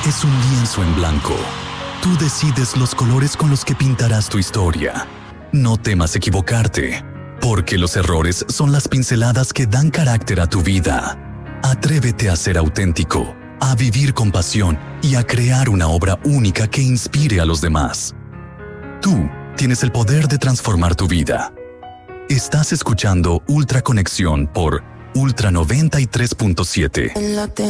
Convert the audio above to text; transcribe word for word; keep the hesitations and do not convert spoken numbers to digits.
es un lienzo en blanco. Tú decides los colores con los que pintarás tu historia. No temas equivocarte, porque los errores son las pinceladas que dan carácter a tu vida. Atrévete a ser auténtico, a vivir con pasión y a crear una obra única que inspire a los demás. Tú tienes el poder de transformar tu vida. Estás escuchando Ultra Conexión por Ultra noventa y tres punto siete.